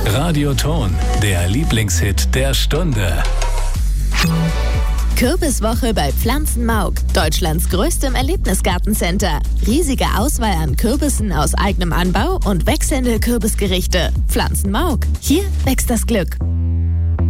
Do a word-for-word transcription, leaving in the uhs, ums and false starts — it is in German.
Radioton, der Lieblingshit der Stunde. Kürbiswoche bei Pflanzenmauk, Deutschlands größtem Erlebnisgartencenter. Riesige Auswahl an Kürbissen aus eigenem Anbau und wechselnde Kürbisgerichte. Pflanzenmauk, hier wächst das Glück.